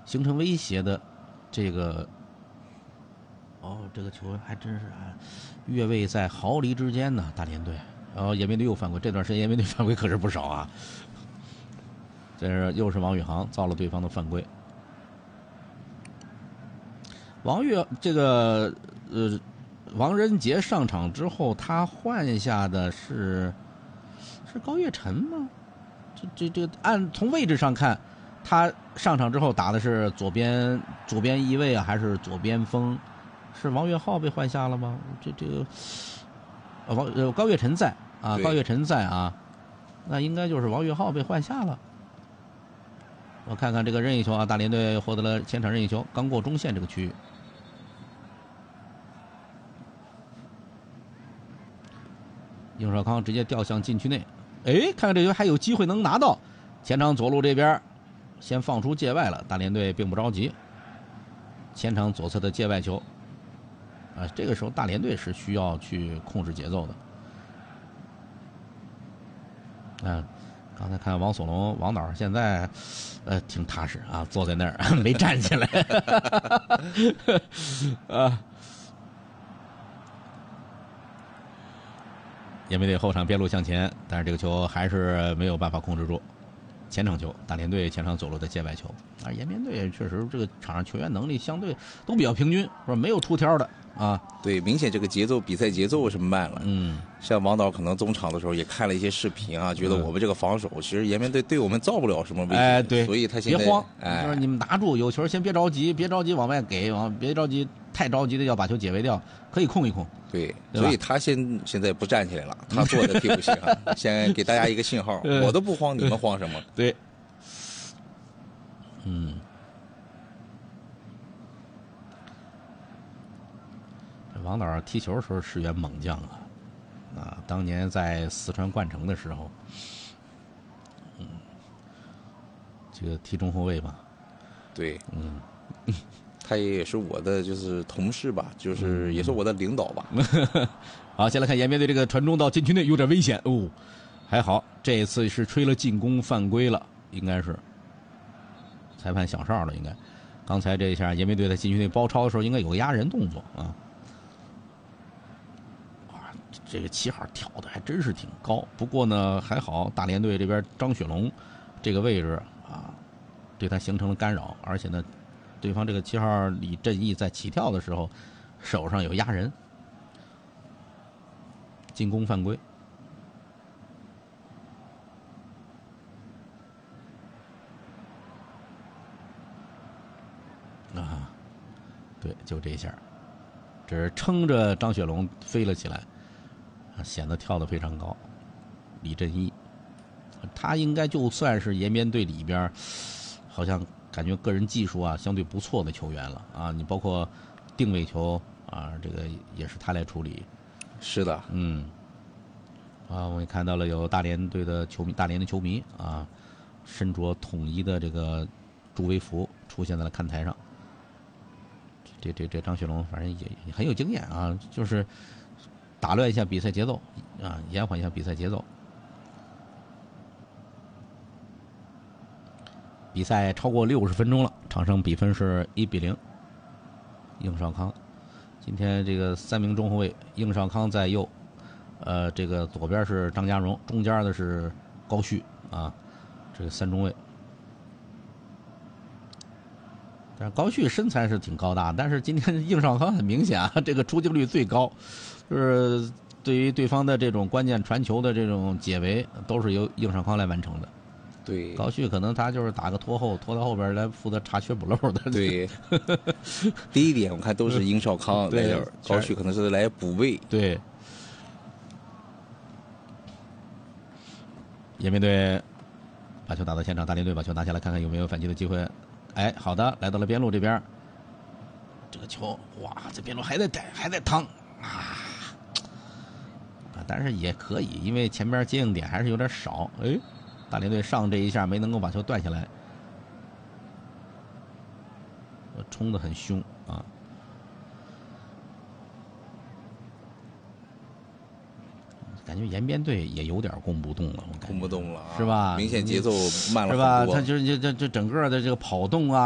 形成威胁的这个。哦，这个球还真是越位在毫厘之间呢，大连队。然后延边队又犯规，这段时间延边队犯规可是不少啊。这是又是王宇航造了对方的犯规。王仁杰上场之后，他换下的是高岳辰吗？这按从位置上看，他上场之后打的是左边翼位啊，还是左边锋？是王岳浩被换下了吗？高岳辰在啊，高岳辰在啊，那应该就是王岳浩被换下了。我看看这个任意球啊，大连队获得了前场任意球，刚过中线这个区域。应少康直接掉向禁区内，哎，看看这球还有机会能拿到。前场左路这边先放出界外了，大连队并不着急。前场左侧的界外球，这个时候大连队是需要去控制节奏的。刚才看王索龙、王导现在挺踏实啊，坐在那儿没站起来。延边队后场边路向前，但是这个球还是没有办法控制住。前场球，大连队前场左路的界外球。而延边队确实这个场上球员能力相对都比较平均，是吧？没有出挑的啊。 对，明显这个比赛节奏是慢了。像王导可能中场的时候也看了一些视频啊，觉得我们这个防守其实延边队对我们造不了什么威胁。 对， 所以他现在别慌，就是你们拿住有球先别着急，别着急往外给，别着急太着急的要把球解围掉，可以控一控。 对，所以他现在不站起来了，他坐在替补席上，先给大家一个信号，我都不慌，你们慌什么？ 对，这王导踢球的时候是员猛将啊，当年在四川冠城的时候，这个踢中后卫嘛。 对，他也是我的就是同事吧，就是也是我的领导吧。 好，先来看延边队这个传中到禁区内有点危险哦，还好这一次是吹了进攻犯规了，应该是裁判响哨了，应该。刚才这一下延边队在禁区内包抄的时候，应该有个压人动作啊。哇，这个7号挑的还真是挺高，不过呢还好大连队这边张雪龙这个位置啊，对他形成了干扰，而且呢。对方这个7号李振义在起跳的时候，手上有压人，进攻犯规。对，就这一下，这是撑着张雪龙飞了起来，显得跳得非常高。李振义，他应该就算是延边队里边，好像。感觉个人技术啊相对不错的球员了啊，你包括定位球啊，这个也是他来处理。 是的， 我也看到了有大连队的球迷，大连的球迷啊，身着统一的这个助威服出现在了看台上。这张雪龙反正也很有经验啊，就是打乱一下比赛节奏啊，延缓一下比赛节奏。比赛超过60分钟了，场上比分是1-0。应少康，今天这个3名中后卫，应少康在右，这个左边是张家荣，中间的是高旭啊，这个3中卫。但是高旭身材是挺高大，但是今天应少康很明显啊，这个出镜率最高，就是对于对方的这种关键传球的这种解围，都是由应少康来完成的。 对， 高旭可能他就是打个拖后，拖到后边来负责查缺补漏的。 对，第一点我看都是应少康来这儿，高旭可能是来补位。 对，延边队把球打到前场，大连队把球拿下来，看看有没有反击的机会。哎，好的，来到了边路这边，这个球哇，这边路还在趟啊，但是也可以，因为前边接应点还是有点少。哎。大连队上这一下没能够把球断下来，冲得很凶啊！感觉延边队也有点攻不动了， 攻不动了， 是吧？ 明显节奏慢了是吧？他就是这整个的这个跑动啊。